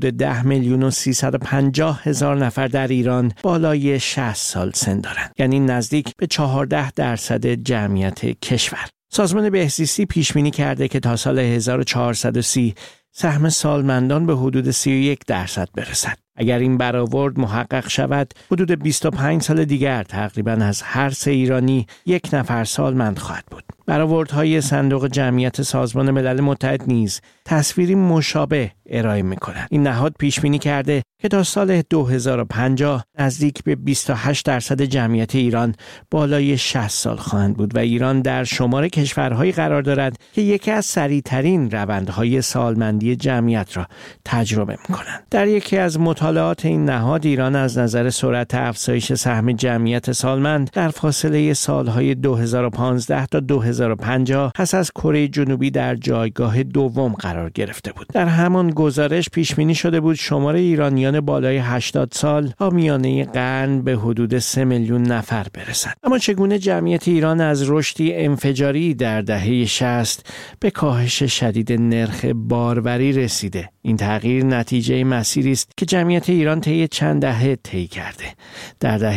10,350,000 نفر در ایران بالای 60 سال سن دارند، یعنی نزدیک به 14% جمعیت کشور. سازمان بهزیستی پیش بینی کرده که تا سال 1430 سهم سالمندان به حدود 31% برسد. اگر این برآورد محقق شود، حدود 25 سال دیگر تقریباً از هر 3 ایرانی 1 نفر سالمند خواهد بود. برآوردهای صندوق جمعیت سازمان ملل متحد نیز تصویری مشابه ارائه می‌کند. این نهاد پیش بینی کرده که تا سال 2050 نزدیک به 28% جمعیت ایران بالای 60 سال خواهند بود و ایران در شمار کشورهایی قرار دارد که یکی از سریع‌ترین روندهای سالمندی جمعیت را تجربه می‌کنند. در یکی از مطالعات این نهاد، ایران از نظر سرعت افزایش سهم جمعیت سالمند در فاصله سالهای 2015 تا 2050 پس از کره جنوبی در جایگاه دوم قرار گرفته بود. در همان گزارش پیش بینی شده بود شمار ایرانیان بالای 80 سال تا میانه قرن به حدود 3 میلیون نفر برسد. اما چگونه جمعیت ایران از رشدی انفجاری در دهه 60 به کاهش شدید نرخ باروری رسیده؟ این تغییر نتیجه مسیری است که جمعیت ایران طی چند دهه طی کرده. در دهه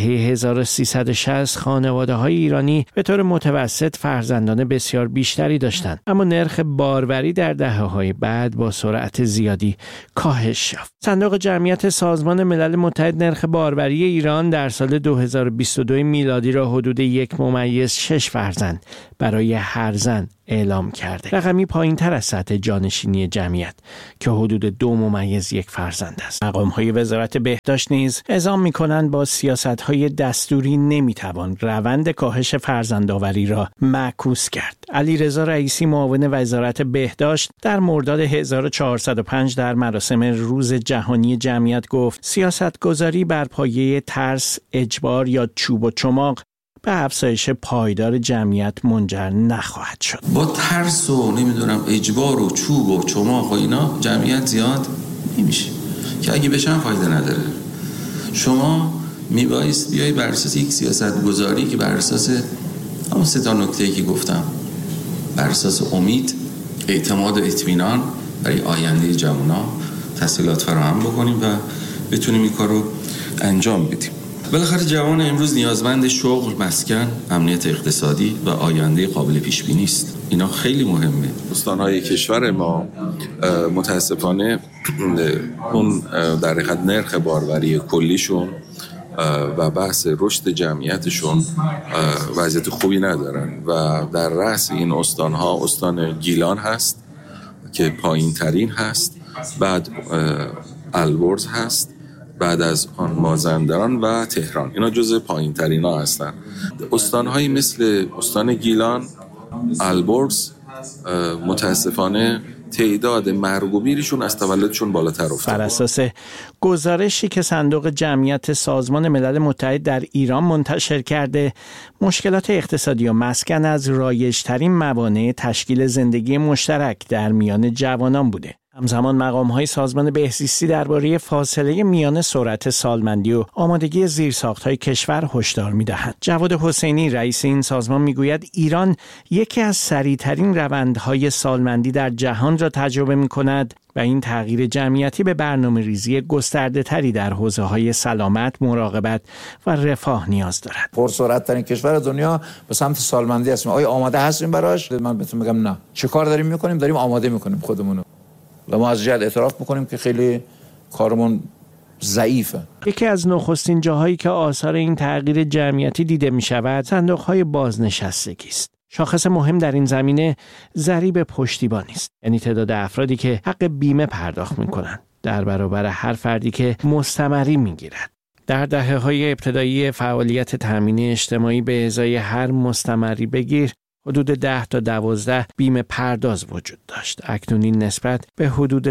1360 خانواده‌های ایرانی به طور متوسط فرزندان بسیار بیشتری داشتند، اما نرخ باروری در دهه‌های بعد با سرعت زیادی کاهش یافت. صندوق جمعیت سازمان ملل متحد نرخ باروری ایران در سال 2022 میلادی را حدود 1.6 فرزند برای هر زن اعلام کرده. رقمی پایین تر از سطح جانشینی جمعیت که حدود 2.1 فرزند است. مقام‌های وزارت بهداشت نیز اعلام می‌کنند با سیاست‌های دستوری نمی‌توان روند کاهش فرزندآوری را معکوس کرد. علیرضا رئیسی معاون وزارت بهداشت در مرداد 1405 در مراسم روز جهانی جمعیت گفت سیاست‌گذاری بر پایه ترس، اجبار یا چوب و چماق به افزایش پایدار جمعیت منجر نخواهد شد. با ترس و اجبار و چوب و چماق و اینا جمعیت زیاد نمیشه که اگه بشن فایده نداره. شما میبایست بیایی بر اساس یک سیاست گذاری که بر اساس همون 3 نکته‌ای که گفتم، بر اساس امید، اعتماد و اطمینان برای آینده جوونا تسهیلات فراهم بکنیم و بتونیم این کارو انجام بدیم. بالاخره جوان امروز نیازمند شغل، مسکن، امنیت اقتصادی و آینده قابل پیش بینی است. اینا خیلی مهمه. استان‌های کشور ما متاسفانه اون در حقیقت نرخ باروری کلیشون و بحث رشد جمعیتشون وضعیت خوبی ندارن و در رأس این استان‌ها استان گیلان هست که پایین ترین هست، بعد البرز هست، بعد از آن مازندران و تهران. اینا جزء پایین ترین ها هستن. استان‌هایی مثل استان گیلان، البرز متاسفانه تعداد مرگ و میرشون از تولدشون بالاتر افتاد. بر اساس گزارشی که صندوق جمعیت سازمان ملل متحد در ایران منتشر کرده، مشکلات اقتصادی و مسکن از رایج‌ترین موانع تشکیل زندگی مشترک در میان جوانان بوده. همزمان مقام‌های سازمان بهزیستی درباره فاصله میان سرعت سالمندی و آمادگی زیرساخت‌های کشور هشدار می‌دهند. جواد حسینی رئیس این سازمان می‌گوید ایران یکی از سریع‌ترین روندهای سالمندی در جهان را تجربه می‌کند و این تغییر جمعیتی به برنامه‌ریزی گسترده‌تری در حوزه‌های سلامت، مراقبت و رفاه نیاز دارد. پرسرعت‌ترین کشور دنیا به سمت سالمندی هستیم. آیا آماده هستیم براش؟ من بهتون میگم نه. چه کار داریم می‌کنیم؟ داریم آماده می‌کنیم خودمون. و ما از جهت اعتراف میکنیم که خیلی کارمون ضعیفه. یکی از نخستین جاهایی که آثار این تغییر جمعیتی دیده می شود صندوق‌های بازنشستگی است. شاخص مهم در این زمینه ضریب پشتیبانی است، یعنی تعداد افرادی که حق بیمه پرداخت می‌کنند در برابر هر فردی که مستمری می‌گیرد. در دهه‌های ابتدایی فعالیت تامین اجتماعی به ازای هر مستمری بگیر حدود 10 تا 12 بیمه پرداز وجود داشت. اکنون این نسبت به حدود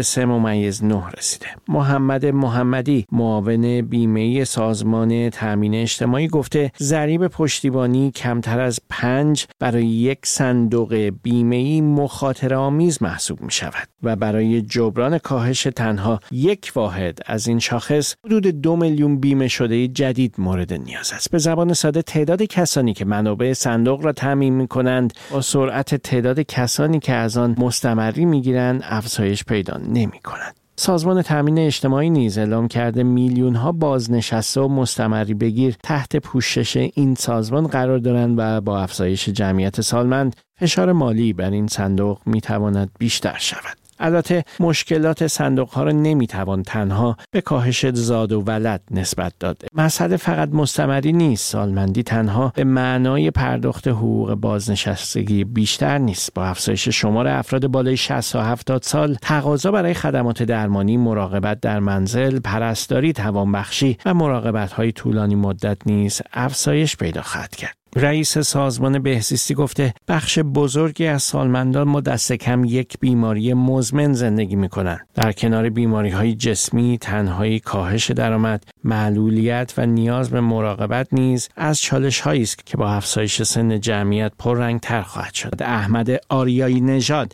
3.9 رسیده. محمد محمدی معاون بیمه سازمان تامین اجتماعی گفته ضریب پشتیبانی کمتر از 5 برای یک صندوق بیمه‌ای مخاطره‌آمیز محسوب می شود و برای جبران کاهش تنها یک واحد از این شاخص حدود 2 میلیون بیمه شده جدید مورد نیاز است. به زبان ساده تعداد کسانی که منابع صندوق را تامین می‌کنند با سرعت تعداد کسانی که از آن مستمری می‌گیرند افزایش پیدا نمی‌کند. سازمان تامین اجتماعی نیز اعلام کرده میلیون‌ها بازنشسته و مستمری بگیر تحت پوشش این سازمان قرار دارند و با افزایش جمعیت سالمند فشار مالی بر این صندوق می‌تواند بیشتر شود. البته مشکلات صندوق‌ها را نمی‌توان تنها به کاهش زاد و ولد نسبت داد. مسئله فقط مستمری نیست. سالمندی تنها به معنای پرداخت حقوق بازنشستگی بیشتر نیست. با افزایش شمار افراد بالای 60 تا 70 سال، تقاضا برای خدمات درمانی، مراقبت در منزل، پرستاری، توانبخشی و مراقبت‌های طولانی مدت نیز افزایش پیدا خواهد کرد. رئیس سازمان بهزیستی گفته بخش بزرگی از سالمندان ما دست کم یک بیماری مزمن زندگی می‌کنند. در کنار بیماری‌های جسمی، تنهایی، کاهش درآمد، معلولیت و نیاز به مراقبت نیز از چالش‌هایی است که با افزایش سن جمعیت پررنگ‌تر خواهد شد. احمد آریایی نژاد،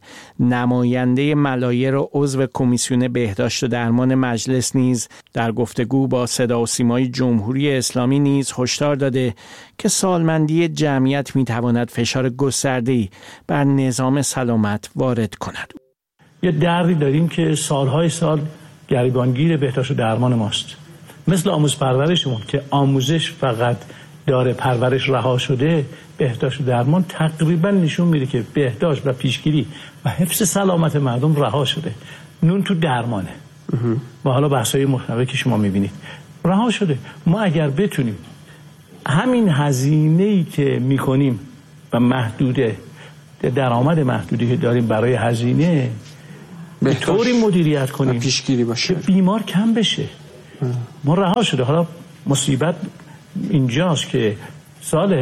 نماینده ملایر و عضو کمیسیون بهداشت و درمان مجلس نیز در گفتگو با صدا و سیمای جمهوری اسلامی نیز هشدار داده که سالمندی جمعیت میتواند فشار گسترده‌ای بر نظام سلامت وارد کند. یه دردی داریم که سالهای سال گریبانگیر بهداشت و درمان ماست. مثل آموز پرورشمون که آموزش فقط داره، پرورش رها شده. بهداشت و درمان تقریبا نشون میده که بهداشت و پیشگیری و حفظ سلامت مردم رها شده. نون تو درمانه. و حالا بحث‌های مختلفی که شما میبینید رها شده. ما اگر بتونیم همین هزینه‌ای که می‌کنیم و محدوده درآمد محدودی که داریم برای هزینه به طوری مدیریت کنیم پیشگیری باشه، بیمار کم بشه. ما رها شده. حالا مصیبت اینجاست که سال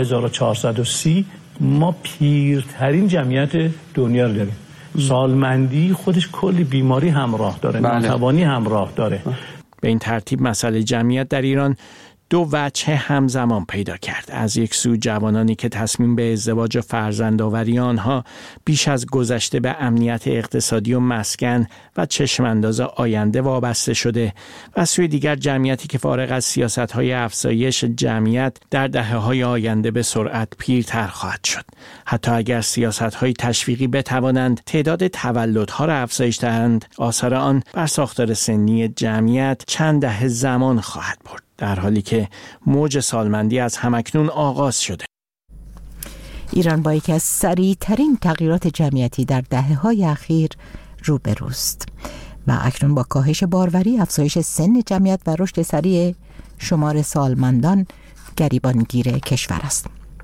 1430 ما پیرترین جمعیت دنیا رو داریم. سالمندی خودش کلی بیماری همراه داره، ناتوانی همراه داره. به این ترتیب مسئله جمعیت در ایران دو وجه همزمان پیدا کرد. از یک سو جوانانی که تصمیم به ازدواج و فرزندآوری آنها بیش از گذشته به امنیت اقتصادی و مسکن و چشمانداز آینده وابسته شده و سوی دیگر جمعیتی که فارغ از سیاست‌های افزایش جمعیت در دهه‌های آینده به سرعت پیرتر خواهد شد. حتی اگر سیاست‌های تشویقی بتوانند تعداد تولدها را افزایش دهند، آثار آن بر ساختار سنی جمعیت چند دهه زمان خواهد برد، در حالی که موج سالمندی از همکنون آغاز شده. ایران با یکی از سریع‌ترین تغییرات جمعیتی در دهه‌های اخیر روبروست و اکنون با کاهش باروری، افزایش سن جمعیت و رشد سریع شمار سالمندان گریبانگیر کشور است.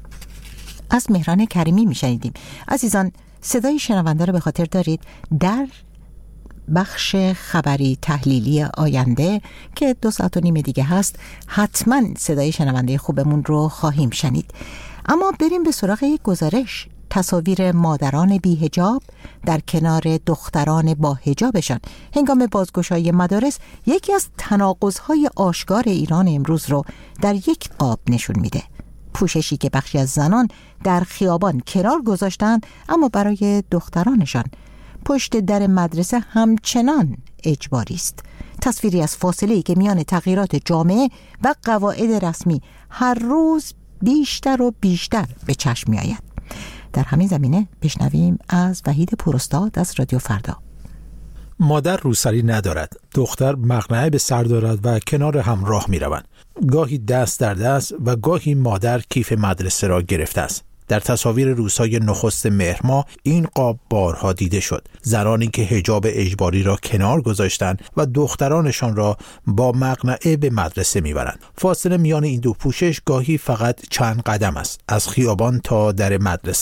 از مهران کریمی میشنیدیم. عزیزان، صدای شنونده رو به خاطر دارید. در بخش خبری تحلیلی آینده که 2.5 ساعت دیگه هست حتما صدای شنونده خوبمون رو خواهیم شنید. اما بریم به سراغ یک گزارش. تصاویر مادران بی حجاب در کنار دختران با حجابشان هنگام بازگشایی مدارس یکی از تناقض‌های آشکار ایران امروز رو در یک قاب نشون میده. پوششی که بخشی از زنان در خیابان کنار گذاشتن، اما برای دخترانشان پشت در مدرسه همچنان اجباری است. تصویری از فاصله‌ای که میان تغییرات جامعه و قواعد رسمی هر روز بیشتر و بیشتر به چشم می‌آید. در همین زمینه بشنویم از وحید پوراستاد از رادیو فردا. مادر روسری ندارد، دختر مقنعه به سر دارد و کنار هم راه می‌روند. گاهی دست در دست و گاهی مادر کیف مدرسه را گرفته است. در تصاویر روزهای نخست مهر ماه این قاب بارها دیده شد. زنانی که حجاب اجباری را کنار گذاشتند و دخترانشان را با مقنعه به مدرسه میبرند. فاصله میان این دو پوشش گاهی فقط چند قدم است، از خیابان تا در مدرسه.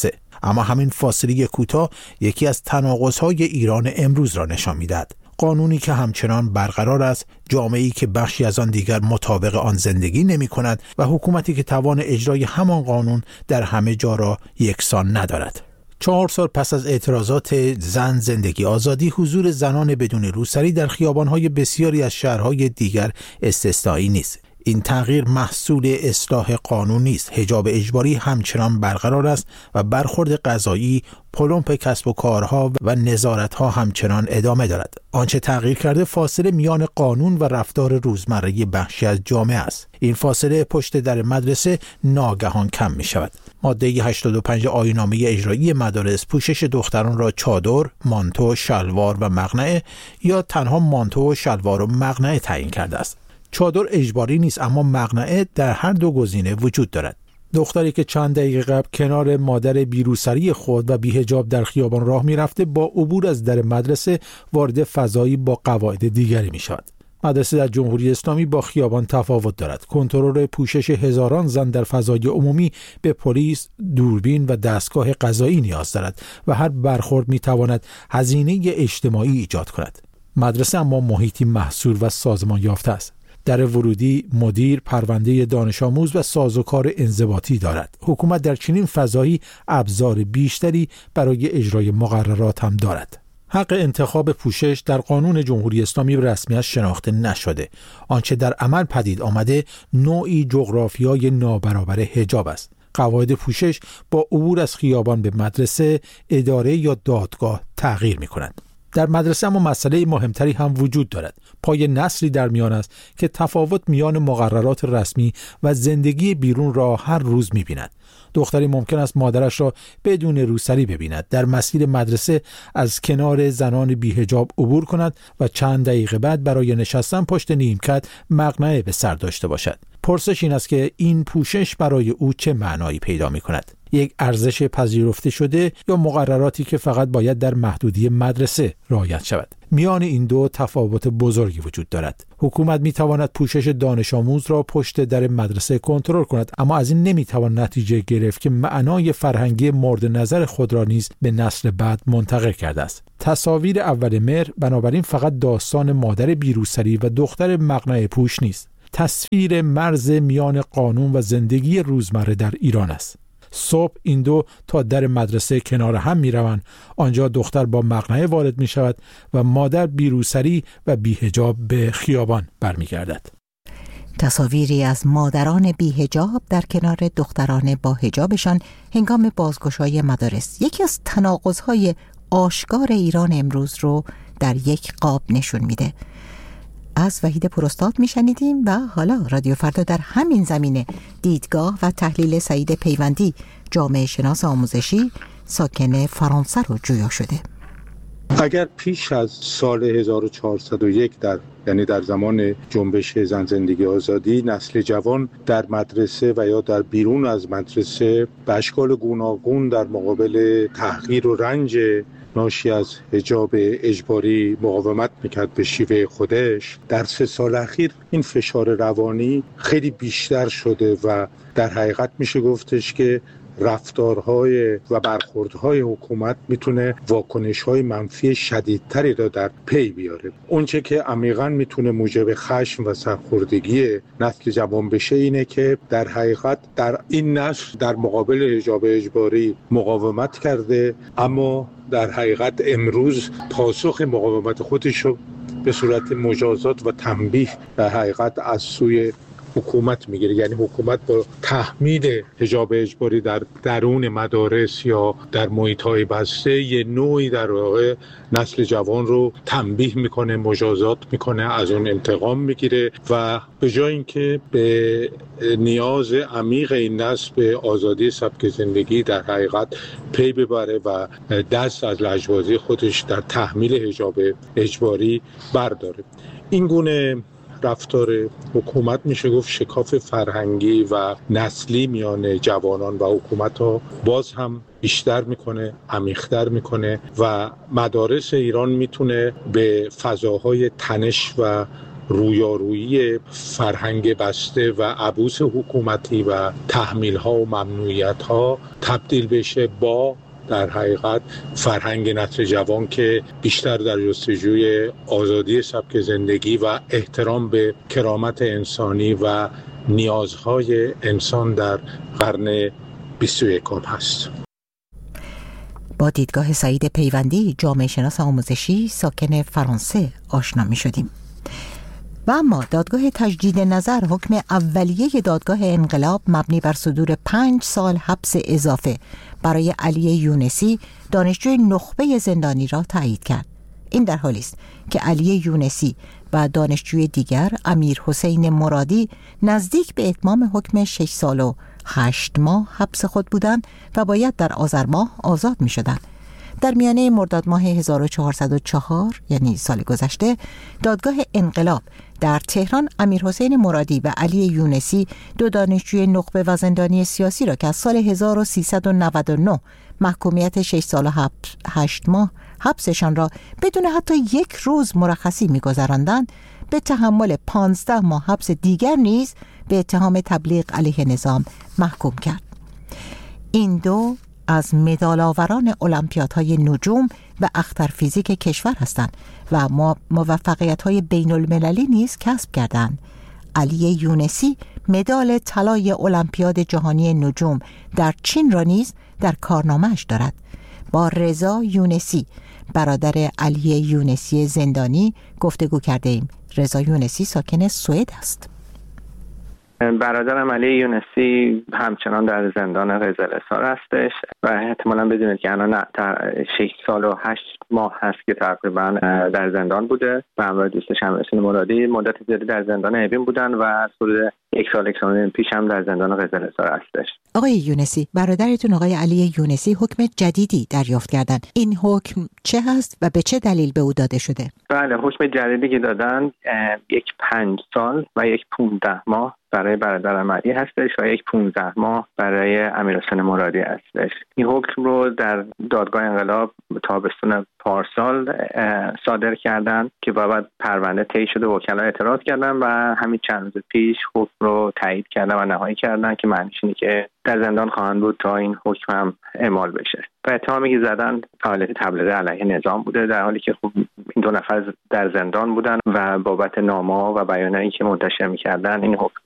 اما همین فاصله کوتاه یکی از تناقض‌های ایران امروز را نشان می‌دهد. قانونی که همچنان برقرار است، جامعه‌ای که بخشی از آن دیگر مطابق آن زندگی نمی‌کند و حکومتی که توان اجرای همان قانون در همه جا را یکسان ندارد. 4 سال پس از اعتراضات زن زندگی آزادی، حضور زنان بدون روسری در خیابان‌های بسیاری از شهرهای دیگر استثنایی نیست. این تغییر محصول اصلاح قانون نیست. حجاب اجباری همچنان برقرار است و برخورد قضایی، پلمپ کسب و کارها و نظارت‌ها همچنان ادامه دارد. آنچه تغییر کرده فاصله میان قانون و رفتار روزمره بخشی از جامعه است. این فاصله پشت در مدرسه ناگهان کم می شود. ماده 85 آیین‌نامه اجرایی مدارس پوشش دختران را چادر، مانتو، شلوار و مقنعه یا تنها مانتو، شلوار و مقنعه تعیین کرده است. چادر اجباری نیست، اما مقنعه در هر دو گزینه وجود دارد. دختری که چند دقیقه قبل کنار مادر بیروسری خود و بی‌حجاب در خیابان راه می‌رفته، با عبور از در مدرسه وارد فضایی با قواعد دیگری می‌شود. مدرسه در جمهوری اسلامی با خیابان تفاوت دارد. کنترل پوشش هزاران زن در فضای عمومی به پلیس، دوربین و دستگاه قضایی نیاز دارد و هر برخورد می‌تواند هزینه اجتماعی ایجاد کند. مدرسه اما محیطی محصور و سازمان یافته است. در ورودی، مدیر، پرونده دانش آموز و سازوکار انضباطی دارد. حکومت در چنین فضایی ابزار بیشتری برای اجرای مقررات هم دارد. حق انتخاب پوشش در قانون جمهوری اسلامی به رسمیت شناخته نشده. آنچه در عمل پدید آمده نوعی جغرافیای نابرابر حجاب است. قواعد پوشش با عبور از خیابان به مدرسه، اداره یا دادگاه تغییر می‌کنند. در مدرسه اما مسئله مهمتری هم وجود دارد. پای نسلی در میان است که تفاوت میان مقررات رسمی و زندگی بیرون را هر روز می‌بیند. دختری ممکن است مادرش را بدون روسری ببیند، در مسیر مدرسه از کنار زنان بی‌حجاب عبور کند و چند دقیقه بعد برای نشستن پشت نیمکت مقنعه به سر داشته باشد. پرسش این است که این پوشش برای او چه معنایی پیدا می‌کند؟ یک ارزش پذیرفته شده یا مقرراتی که فقط باید در محدودی مدرسه رعایت شود؟ میان این دو تفاوت بزرگی وجود دارد. حکومت میتواند پوشش دانش آموز را پشت در مدرسه کنترل کند، اما از این نمیتوان نتیجه گرفت که معنای فرهنگی مورد نظر خود را نیز به نسل بعد منتقل کرده است. تصاویر اول مهر بنابراین فقط داستان مادر بیروسری و دختر مقنعه پوش نیست. تصویر مرز میان قانون و زندگی روزمره در ایران است. صبح این دو تا در مدرسه کنار هم می روند. آنجا دختر با مقنعه وارد می شود و مادر بیروسری و بی‌حجاب به خیابان برمی گردد. تصاویری از مادران بی‌حجاب در کنار دختران با حجابشان هنگام بازگشایی مدارس یکی از تناقض‌های آشکار ایران امروز رو در یک قاب نشون میده. از وحید پروستاد میشنیدیم و حالا رادیو فردا در همین زمینه دیدگاه و تحلیل سعید پیوندی، جامعه شناس آموزشی ساکن فرانسه رو جویا شده. اگر پیش از سال 1401 یعنی در زمان جنبش زن زندگی آزادی، نسل جوان در مدرسه و یا در بیرون از مدرسه به اشکال گوناگون در مقابل تحقیر و رنج ناشی از حجاب اجباری مقاومت میکرد به شیوه خودش، در 3 سال اخیر این فشار روانی خیلی بیشتر شده و در حقیقت میشه گفتش که رفتارهای و برخوردهای حکومت میتونه واکنشهای منفی شدیدتری را در پی بیاره. اونچه که عمیقاً میتونه موجب خشم و سرخوردگی نسل جوان بشه اینه که در حقیقت در این نسل در مقابل حجاب اجباری مقاومت کرده، اما در حقیقت امروز پاسخ مقاومت خودش رو به صورت مجازات و تنبیه در حقیقت از سوی حکومت میگیره. یعنی حکومت با تحمیل حجاب اجباری در درون مدارس یا در محیط‌های بسته یه نوعی در واقع نسل جوان رو تنبیه میکنه، مجازات میکنه، از اون انتقام میگیره و به جای اینکه به نیاز عمیق این نسل به آزادی سبک زندگی در حقیقت پی ببره و دست از لجبازی خودش در تحمیل حجاب اجباری برداره. این گونه رفتار حکومت میشه گفت شکاف فرهنگی و نسلی میان جوانان و حکومت ها باز هم بیشتر میکنه، عمیق‌تر میکنه و مدارس ایران میتونه به فضاهای تنش و رویارویی فرهنگ بسته و عبوس حکومتی و تحمیل‌ها و ممنوعیت‌ها تبدیل بشه با در حقیقت فرهنگ نسل جوان که بیشتر در جستجوی آزادی سبک زندگی و احترام به کرامت انسانی و نیازهای انسان در قرن 21 هست. با دیدگاه سعید پیوندی، جامعه شناس آموزشی ساکن فرانسه آشنا می شدیم. و اما دادگاه تجدید نظر حکم اولیه دادگاه انقلاب مبنی بر صدور 5 سال حبس اضافه برای علی یونسی، دانشجوی نخبه زندانی را تایید کرد. این در حالی است که علی یونسی و دانشجوی دیگر امیر حسین مرادی نزدیک به اتمام حکم 6 سال و 8 ماه حبس خود بودند و باید در آذر ماه آزاد می شدند. در میانه مرداد ماه 1404 یعنی سال گذشته، دادگاه انقلاب در تهران امیر حسین مرادی و علی یونسی، دو دانشجوی نخبه و زندانی سیاسی را که از سال 1399 محکومیت 6 سال و 8 ماه حبسشان را بدون حتی 1 روز مرخصی می‌گذراندند، به تحمل 15 ماه حبس دیگر نیز به اتهام تبلیغ علیه نظام محکوم کرد. این دو از مدال‌آوران المپیادهای نجوم و اختر فیزیک کشور هستند و موفقیت‌های بین‌المللی نیز کسب کردند. علی یونسی مدال طلای المپیاد جهانی نجوم در چین را نیز در کارنامه‌اش دارد. با رضا یونسی، برادر علی یونسی زندانی، گفتگو کرده ایم. رضا یونسی ساکن سوئد است. برادرم علی یونسی همچنان در زندان قزل حصار هستش و احتمالاً بدونید که الان 6 سال و 8 ماه هست که تقریبا در زندان بوده و همراه دوستش امیر حسین مرادی مدت زیادی در زندان اوین بودن و حدود 1 سال پیش هم در زندان قزل حصار هستش. آقای یونسی، برادرتون آقای علی یونسی حکم جدیدی دریافت کردن. این حکم چه هست و به چه دلیل به او داده شده؟ بله، حکم جدیدی که دادن 5 سال و 15 ماه برای برادرم علی هستش و 15 ماه برای امیر حسین مرادی هستش. این حکم رو در دادگاه انقلاب تابستون پارسال صادر کردن که بعد پرونده طی شده، وکلا اعتراض کردن و همین چند روز پیش حکم رو تایید کردن و نهایی کردن که معنیش اینه که در زندان خواهند بود تا این حکم هم اعمال بشه. و اتهامی که زدن فعالیت تبلیغ علیه نظام بوده، در حالی که خب این 2 نفر در زندان بودن و بابت نامه‌ها و بیانیه‌ای که منتشر می‌کردن این حکم